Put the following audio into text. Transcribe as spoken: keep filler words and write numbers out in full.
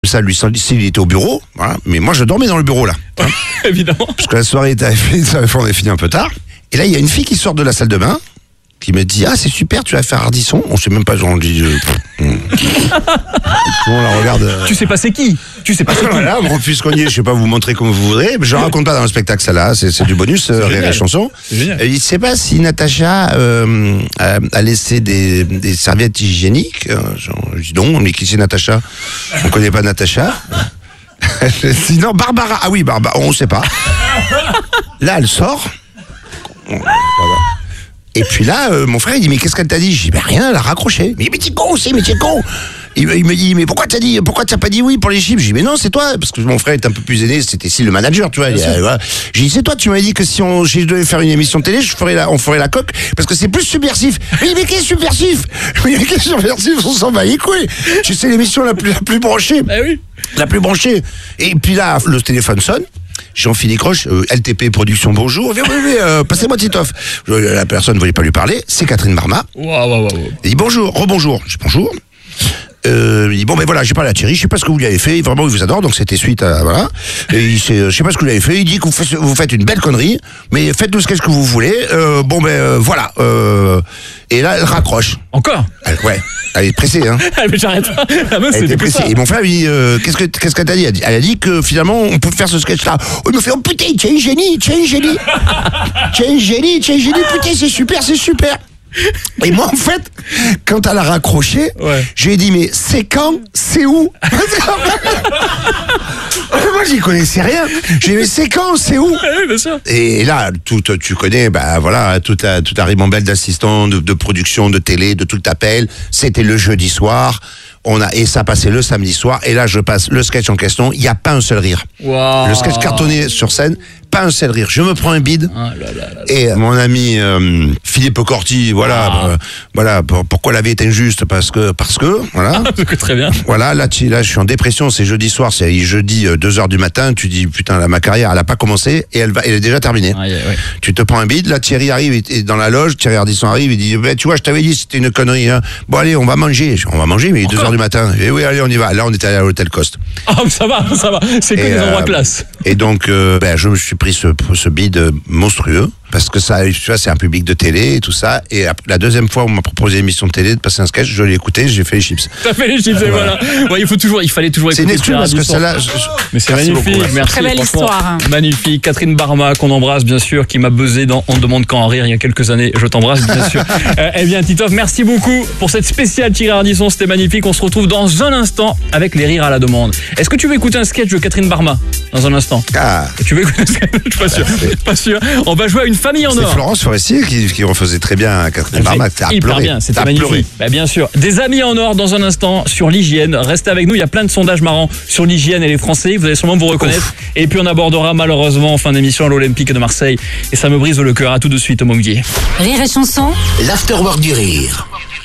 Ça, lui, s'il était au bureau, voilà. Mais moi, je dormais dans le bureau, là. Hein. Évidemment. Parce que la soirée était on est fini un peu tard. Et là, il y a une fille qui sort de la salle de bain, qui me dit « Ah, c'est super, tu vas faire Ardisson ?» On sait même pas, genre, on dit... Euh, on la regarde... Euh... Tu sais pas c'est qui Tu sais pas c'est qui Voilà, puisqu'on y est, je sais pas vous montrer comme vous voudrez. Je ne raconte pas dans le spectacle, ça là, c'est, c'est du bonus, euh, rire et chanson. C'est génial. Il ne sait pas si Natacha euh, a, a laissé des, des serviettes hygiéniques. Euh, genre, je dis non, mais qui c'est Natacha? On ne connaît pas Natacha. Sinon, Barbara. Ah oui, Barbara, on ne sait pas. Là, elle sort. Voilà. Et puis là, euh, mon frère, il dit, mais qu'est-ce qu'elle t'a dit? Je dis, ben rien, elle a raccroché. Mais, mais t'es con aussi, mais t'es con. Il, il me dit, mais pourquoi t'as dit, pourquoi t'as pas dit oui pour les chips? Je dis, mais non, c'est toi, parce que mon frère est un peu plus aîné, c'était si le manager, tu vois. Il, euh, voilà. J'ai dit, c'est toi, tu m'avais dit que si on, si je devais faire une émission de télé, je ferais la, on ferait la coque, parce que c'est plus subversif. Mais, mais qu'est-ce subversif? Mais qu'est-ce subversif? On s'en va les couilles. Tu sais, l'émission la plus, la plus branchée. Eh oui. La plus branchée. Et puis là, le téléphone sonne. Jean-Philippe Croche, euh, L T P Production, bonjour. Viens, viens, viens, euh, passez-moi Titoff. La personne ne voulait pas lui parler, c'est Catherine Barma. Waouh, waouh, waouh. Il dit bonjour, rebonjour. Je dis bonjour. Euh, il dit bon ben voilà, j'ai parlé à Thierry, je sais pas ce que vous lui avez fait, vraiment il vous adore, donc c'était suite à voilà. Et il sait, je sais pas ce que vous lui avez fait, il dit que vous faites, vous faites une belle connerie, mais faites le sketch que vous voulez. Euh, bon ben euh, voilà. Euh, et là elle raccroche. Encore elle, Ouais, elle est pressée hein. Mais j'arrête pas. La meuf, elle était pressée. Et mon frère lui dit euh, qu'est-ce que qu'est-ce qu'elle t'a dit? Elle a dit que finalement on peut faire ce sketch là. Oh, il me fait oh putain, tu es un génie, tu es un génie, tu es un génie, tu es un génie, putain c'est super, c'est super. Et moi en fait, quand elle a raccroché, ouais. je lui ai dit mais c'est quand, c'est où? Moi j'y connaissais rien. J'ai dit mais c'est quand, c'est où? Oui, bien sûr. Et là, tout, tu connais, bah voilà, toute la, toute la ribambelle d'assistants, de, de production, de télé, de tout t'appel. C'était le jeudi soir. On a, et ça passait le samedi soir. Et là, je passe le sketch en question. Il n'y a pas un seul rire. Wow. Le sketch cartonné sur scène, pas un seul rire. Je me prends un bide. Oh là là là là. Et mon ami euh, Philippe Corti, voilà, ah. euh, voilà, pour, pourquoi la vie est injuste? Parce que, parce que, voilà. Très bien. Voilà, là, tu, là, je suis en dépression. C'est jeudi soir, c'est jeudi euh, deux heures du matin. Tu dis putain, là, ma carrière, elle a pas commencé et elle va, elle est déjà terminée. Ah, yeah, ouais. Tu te prends un bide. Là, Thierry arrive et, et dans la loge. Thierry Ardisson arrive. Il dit, bah, tu vois, je t'avais dit, c'était une connerie. Hein. Bon, allez, on va manger. On va manger, mais il est deux heures du matin. Et oui, allez, on y va. Là, on était allé à l'hôtel Coste. Ah, ça va, ça va. C'est que des euh, endroits classe. Et donc, euh, ben, je me suis pris ce, ce bide monstrueux. Parce que ça, tu vois, c'est un public de télé et tout ça. Et la deuxième fois où on m'a proposé une émission de télé, de passer un sketch, je l'ai écouté, j'ai fait les chips. T'as fait les chips, et voilà. Ouais, il faut toujours, il fallait toujours écouter. C'est une excuse parce que celle-là. Je... Mais c'est merci magnifique, beaucoup, merci. Très belle histoire. Magnifique. Catherine Barma, qu'on embrasse, bien sûr, qui m'a buzzé dans On demande quand en rire il y a quelques années. Je t'embrasse, bien sûr. euh, eh bien, Titoff, merci beaucoup pour cette spéciale Thierry Ardisson. C'était magnifique. On se retrouve dans un instant avec les rires à la demande. Est-ce que tu veux écouter un sketch de Catherine Barma dans un instant? Ah. Tu veux écouter un sketch? Je suis pas sûr. Pas sûr. On va jouer à une famille en or. C'est Florence Forestier qui, qui refaisait très bien Catherine Barma. C'était hyper bien, c'était magnifique. Bah, bien sûr. Des amis en or dans un instant sur l'hygiène. Restez avec nous, il y a plein de sondages marrants sur l'hygiène et les Français. Vous allez sûrement vous reconnaître. Ouf. Et puis on abordera malheureusement en fin d'émission à l'Olympique de Marseille. Et ça me brise le cœur. À tout de suite au Montguier. Rire et chanson. L'afterwork du rire.